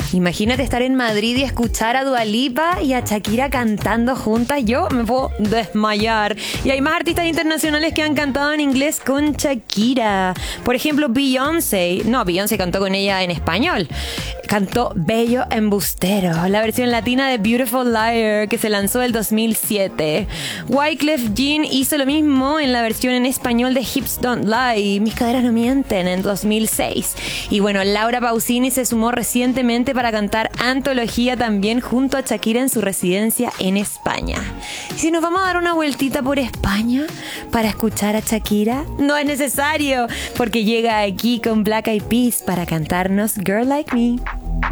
Imagínate estar en Madrid y escuchar a Dua Lipa y a Shakira cantando juntas. Yo me puedo desmayar. Y hay más artistas internacionales que han cantado en inglés con Shakira. Por ejemplo, Beyoncé. No, Beyoncé cantó con ella en español. Cantó Bello Embustero, la versión latina de Beautiful Liar, que se lanzó el 2007. Wyclef Jean hizo lo mismo en la versión en español de Hips Don't Lie, Mis caderas no mienten, en 2006. Y bueno, Laura Pausini se sumó recientemente para cantar Antología también junto a Shakira en su residencia en España. ¿Y si nos vamos a dar una vueltita por España para escuchar a Shakira? No es necesario, porque llega aquí con Black Eyed Peas para cantarnos Girl Like Me.